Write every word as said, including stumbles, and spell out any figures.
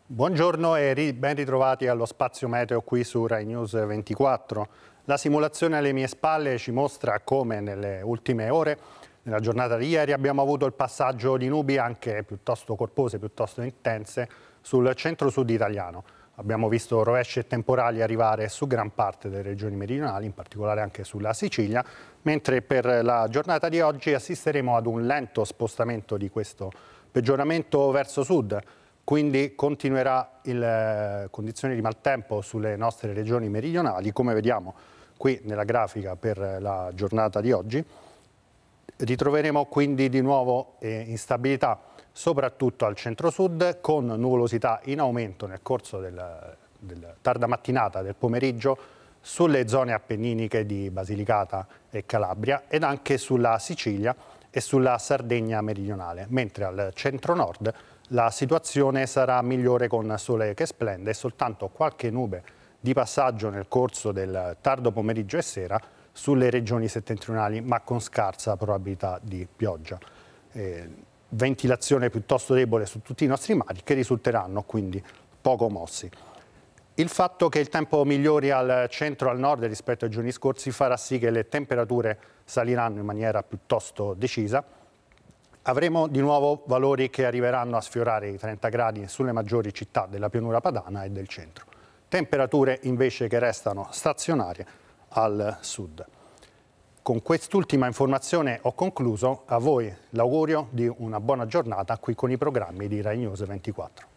Buongiorno e ri- ben ritrovati allo spazio meteo qui su Rai News ventiquattro. La simulazione alle mie spalle ci mostra come nelle ultime ore, nella giornata di ieri, abbiamo avuto il passaggio di nubi anche piuttosto corpose, piuttosto intense sul centro-sud italiano. Abbiamo visto rovesci e temporali arrivare su gran parte delle regioni meridionali, in particolare anche sulla Sicilia, mentre per la giornata di oggi assisteremo ad un lento spostamento di questo peggioramento verso sud. Quindi continuerà le condizioni di maltempo sulle nostre regioni meridionali, come vediamo qui nella grafica per la giornata di oggi. Ritroveremo quindi di nuovo eh, instabilità soprattutto al centro-sud, con nuvolosità in aumento nel corso del, del tarda mattinata del pomeriggio sulle zone appenniniche di Basilicata e Calabria ed anche sulla Sicilia e sulla Sardegna meridionale, mentre al centro-nord la situazione sarà migliore con sole che splende e soltanto qualche nube di passaggio nel corso del tardo pomeriggio e sera sulle regioni settentrionali, ma con scarsa probabilità di pioggia. Eh, ventilazione piuttosto debole su tutti i nostri mari, che risulteranno quindi poco mossi. Il fatto che il tempo migliori al centro e al nord rispetto ai giorni scorsi farà sì che le temperature saliranno in maniera piuttosto decisa. Avremo di nuovo valori che arriveranno a sfiorare i trenta gradi sulle maggiori città della pianura padana e del centro. Temperature invece che restano stazionarie al sud. Con quest'ultima informazione ho concluso. A voi l'augurio di una buona giornata qui con i programmi di Rai News ventiquattro.